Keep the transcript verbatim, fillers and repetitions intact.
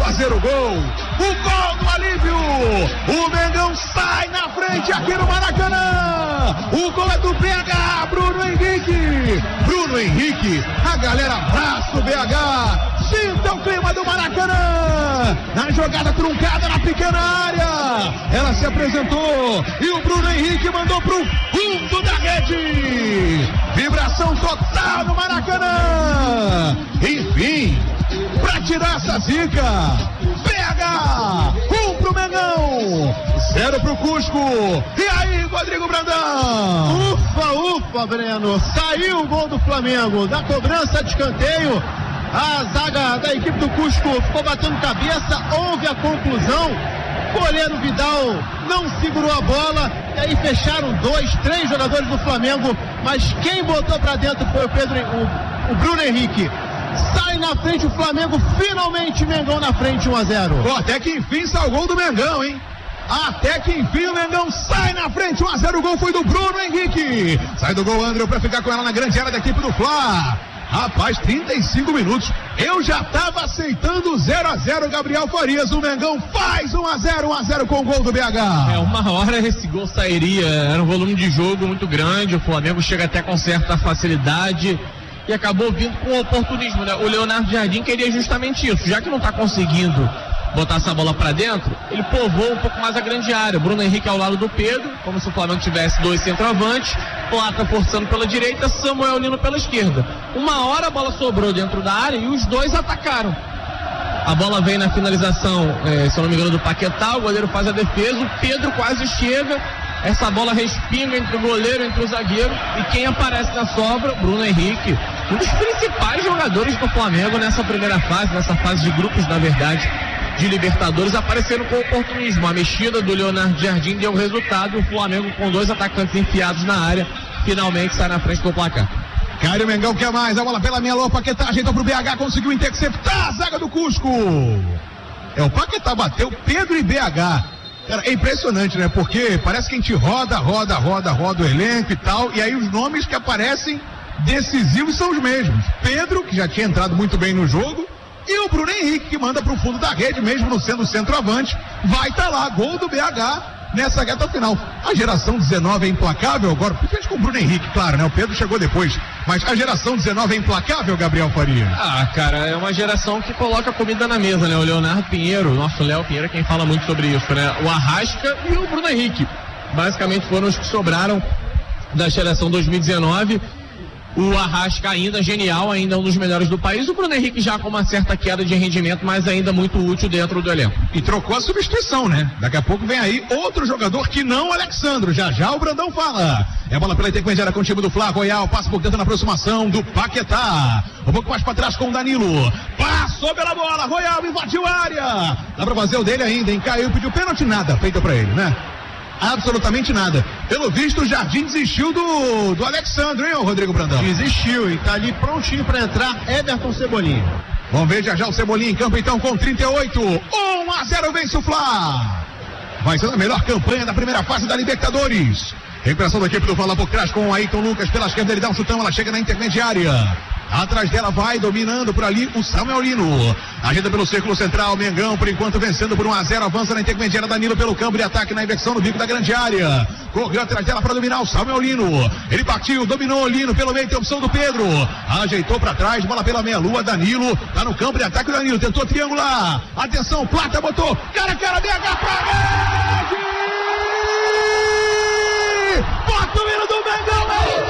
fazer o gol. O gol do alívio. O Mengão sai na frente aqui no Maracanã. O gol é do B H, Bruno Henrique. Bruno Henrique, a galera abraça o B H. Sinta o clima do Maracanã. Na jogada truncada na pequena área. Ela se apresentou e o Bruno Henrique mandou pro fundo da rede. Vibração total no Maracanã. Enfim, pra tirar essa zica, B H, um pro Mengão, zero pro Cusco. E aí, Rodrigo Brandão? Ufa, ufa, Breno. Saiu o gol do Flamengo. Da cobrança de escanteio, a zaga da equipe do Cusco ficou batendo cabeça, houve a conclusão. O goleiro Vidal não segurou a bola e aí fecharam dois, três jogadores do Flamengo, mas quem botou pra dentro foi o Pedro, o, o Bruno Henrique. Sai na frente o Flamengo, finalmente Mengão na frente, um a zero. Pô, até que enfim saiu o gol do Mengão, hein? Até que enfim o Mengão sai na frente, um a zero, o gol foi do Bruno Henrique. Sai do gol André pra ficar com ela na grande área da equipe do Fla. Rapaz, trinta e cinco minutos, eu já tava aceitando zero a zero, Gabriel Farias. O Mengão faz um a zero, um a zero com o gol do B H. É, uma hora esse gol sairia, era um volume de jogo muito grande, o Flamengo chega até com certa facilidade e acabou vindo com oportunismo, né? O Leonardo Jardim queria justamente isso, já que não tá conseguindo botar essa bola pra dentro, ele povoou um pouco mais a grande área. Bruno Henrique ao lado do Pedro, como se o Flamengo tivesse dois centroavantes, Plata forçando pela direita, Samuel Lino pela esquerda. Uma hora a bola sobrou dentro da área e os dois atacaram. A bola vem na finalização, eh, se eu não me engano, do Paquetá, o goleiro faz a defesa, o Pedro quase chega, essa bola respinga entre o goleiro, entre o zagueiro, e quem aparece na sobra, Bruno Henrique, um dos principais jogadores do Flamengo nessa primeira fase, nessa fase de grupos, na verdade, de Libertadores, apareceram com oportunismo. A mexida do Leonardo Jardim deu resultado, o Flamengo com dois atacantes enfiados na área, finalmente sai na frente do placar. Cário Mengão quer mais, a bola pela minha lua, Paquetá ajeitou pro B H, conseguiu interceptar a zaga do Cusco. É, o Paquetá bateu Pedro e B H. Cara, é impressionante, né? Porque parece que a gente roda, roda, roda, roda o elenco e tal, e aí os nomes que aparecem decisivos são os mesmos. Pedro, que já tinha entrado muito bem no jogo, e o Bruno Henrique, que manda pro fundo da rede, mesmo não sendo centroavante, vai estar tá lá, gol do B H nessa reta final. A geração dezenove é implacável agora, principalmente com o Bruno Henrique, claro, né? O Pedro chegou depois, mas a geração dezenove é implacável, Gabriel Faria? Ah, cara, é uma geração que coloca comida na mesa, né? O Leonardo Pinheiro, nosso Léo Pinheiro, quem fala muito sobre isso, né? O Arrasca e o Bruno Henrique, basicamente foram os que sobraram da geração dois mil e dezenove. O Arrasca ainda genial, ainda um dos melhores do país. O Bruno Henrique já com uma certa queda de rendimento, mas ainda muito útil dentro do elenco. E trocou a substituição, né? Daqui a pouco vem aí outro jogador que não o Alexandro. Já já o Brandão fala. É bola pela intermediária com o time do Fla. Royal passa por dentro na aproximação do Paquetá. Um pouco mais para trás com o Danilo. Passou pela bola. Royal invadiu a área. Dá pra fazer o dele ainda, hein? Caiu, pediu pênalti, nada feita pra ele, né? Absolutamente nada. Pelo visto, o Jardim desistiu do, do Alexandre, hein, Rodrigo Brandão? Desistiu e tá ali prontinho para entrar Everton Cebolinha. Vamos ver já já o Cebolinha em campo, então, com trinta e oito. um a zero vence o Fla. Vai ser a melhor campanha da primeira fase da Libertadores. Recuperação da equipe do Fla por trás com o Ayrton Lucas pela esquerda, ele dá um chutão, ela chega na intermediária. Atrás dela vai dominando por ali o Samuel Lino. Agenda pelo círculo central, Mengão por enquanto vencendo por um a zero, avança na intermediária, Danilo pelo campo de ataque na inversão no bico da grande área. Correu atrás dela para dominar o Samuel Lino. Ele partiu, dominou o Lino pelo meio, tem opção do Pedro. Ajeitou para trás, bola pela meia lua, Danilo tá no campo de ataque, o Danilo tentou triangular. Atenção, Plata botou, cara a cara, B H pra